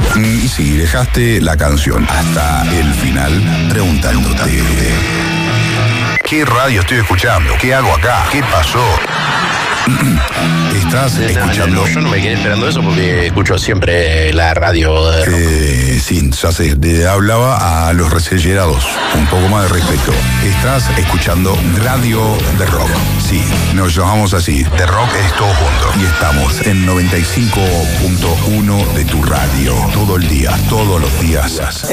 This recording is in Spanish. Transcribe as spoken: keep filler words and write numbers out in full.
Y si dejaste la canción hasta el final preguntándote: ¿qué radio estoy escuchando? ¿Qué hago acá? ¿Qué pasó? Estás No, escuchando. no, no, yo no me quedé esperando eso porque escucho siempre la radio de rock. Eh, sí, ya sé, le hablaba a los recellerados. Un poco más de respeto. Estás escuchando Radio de Rock. Sí, nos llamamos así. De Rock es todo junto. Y estamos en noventa y cinco punto uno de tu radio. Todo el día, todos los días.